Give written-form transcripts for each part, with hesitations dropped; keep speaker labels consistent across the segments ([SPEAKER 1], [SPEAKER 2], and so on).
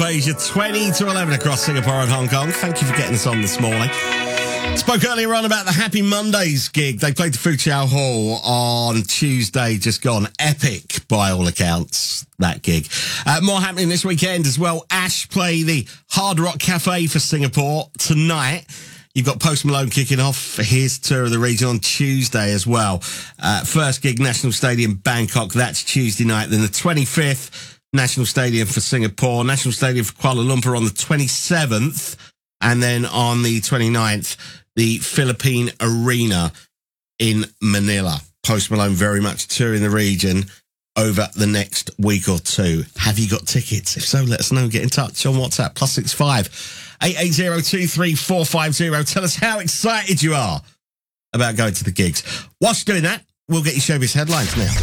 [SPEAKER 1] Asia, 20 to 11 across Singapore and Hong Kong. Thank you for getting us on this morning. Spoke earlier on about the Happy Mondays gig. They played the Fu Chau Hall on Tuesday, just gone. Epic, by all accounts, that gig. More happening this weekend as well. Ash play the Hard Rock Cafe for Singapore tonight. You've got Post Malone kicking off his tour of the region on Tuesday as well. First gig, National Stadium, Bangkok. That's Tuesday night. Then the 25th, National Stadium for Singapore. National Stadium for Kuala Lumpur on the 27th. And then on the 29th, the Philippine Arena in Manila. Post Malone very much touring the region over the next week or two. Have you got tickets? If so, let us know. Get in touch on WhatsApp, +65 880 23450. Tell us how excited you are about going to the gigs. Whilst doing that, we'll get you showbiz headlines now.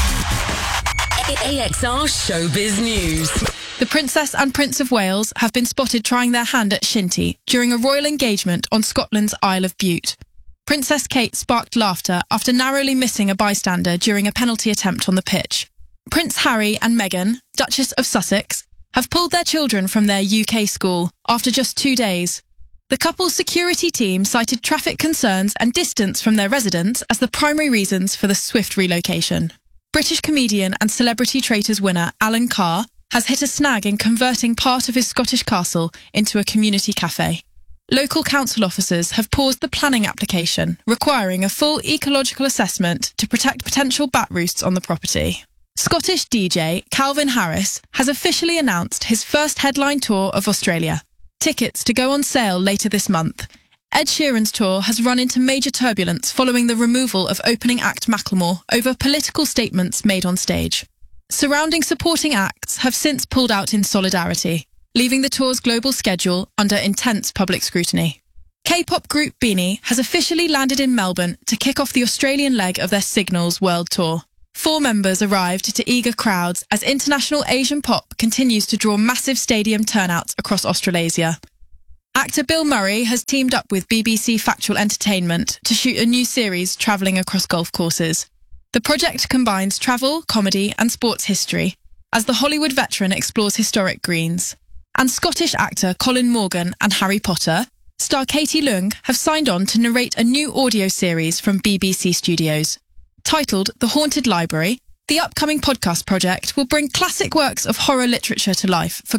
[SPEAKER 2] AXR Showbiz News.
[SPEAKER 3] The Princess and Prince of Wales have been spotted trying their hand at shinty during a royal engagement on Scotland's Isle of Bute. Princess Kate sparked laughter after narrowly missing a bystander during a penalty attempt on the pitch. Prince Harry and Meghan, Duchess of Sussex, have pulled their children from their UK school after just 2 days. The couple's security team cited traffic concerns and distance from their residence as the primary reasons for the swift relocation. British comedian and Celebrity Traitors winner Alan Carr has hit a snag in converting part of his Scottish castle into a community cafe. Local council officers have paused the planning application, requiring a full ecological assessment to protect potential bat roosts on the property. Scottish DJ Calvin Harris has officially announced his first headline tour of Australia. Tickets to go on sale later this month. Ed Sheeran's tour has run into major turbulence following the removal of opening act Macklemore over political statements made on stage. Surrounding supporting acts have since pulled out in solidarity, leaving the tour's global schedule under intense public scrutiny. K-pop group Beanie has officially landed in Melbourne to kick off the Australian leg of their Signals World Tour. 4 members arrived to eager crowds as international Asian pop continues to draw massive stadium turnouts across Australasia. Actor Bill Murray has teamed up with BBC Factual Entertainment to shoot a new series travelling across golf courses. The project combines travel, comedy and sports history as the Hollywood veteran explores historic greens. And Scottish actor Colin Morgan and Harry Potter, star Katie Leung have signed on to narrate a new audio series from BBC Studios. Titled The Haunted Library, the upcoming podcast project will bring classic works of horror literature to life for